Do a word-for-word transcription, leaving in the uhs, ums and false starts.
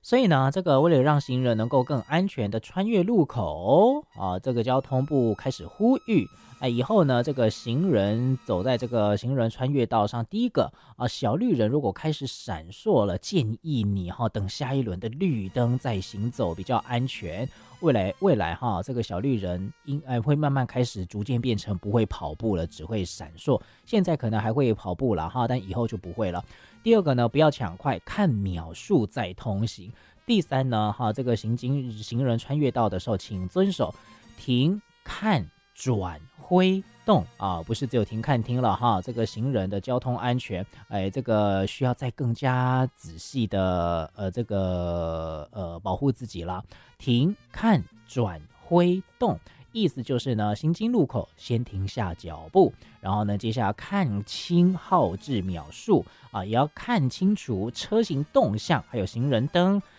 所以呢，这个为了让行人能够更安全的穿越路口啊，这个交通部开始呼吁，哎，以后呢，这个行人走在这个行人穿越道上，第一个啊，小绿人如果开始闪烁了，建议你哈、啊、等下一轮的绿灯再行走比较安全。未来未来哈，这个小绿人应哎会慢慢开始逐渐变成不会跑步了，只会闪烁。现在可能还会跑步了哈，但以后就不会了。第二个呢，不要抢快，看秒数再通行。第三呢，哈，这个行经行人穿越道的时候，请遵守停、看、转、挥、动啊，不是只有停看听了哈。这个行人的交通安全，哎，这个需要再更加仔细的呃这个呃保护自己啦。停、看、转、挥、动。意思就是呢，行经路口先停下脚步，然后呢，接下来看清号志秒数啊，也要看清楚车行动向，还有行人灯